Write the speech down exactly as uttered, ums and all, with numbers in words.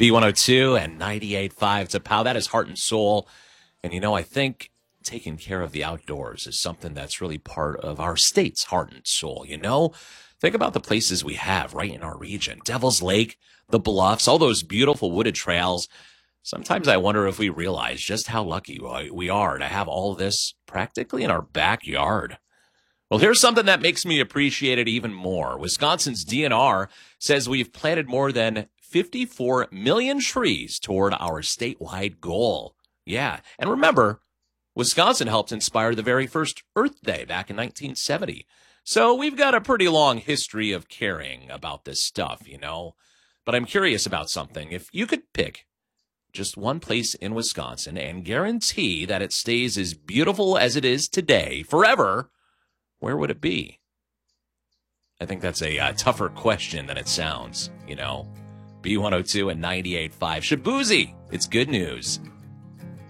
B one oh two and ninety-eight point five to Pow. That is Heart and Soul. And, you know, I think taking care of the outdoors is something that's really part of our state's heart and soul, you know? Think about the places we have right in our region. Devil's Lake, the Bluffs, all those beautiful wooded trails. Sometimes I wonder if we realize just how lucky we are to have all this practically in our backyard. Well, here's something that makes me appreciate it even more. Wisconsin's D N R says we've planted more than fifty-four million trees toward our statewide goal. Yeah, and remember, Wisconsin helped inspire the very first Earth Day back in nineteen seventy. So we've got a pretty long history of caring about this stuff, you know. But I'm curious about something. If you could pick just one place in Wisconsin and guarantee that it stays as beautiful as it is today forever, where would it be? I think that's a uh, tougher question than it sounds, you know. B one oh two and ninety-eight point five. Shabuzi, it's good news.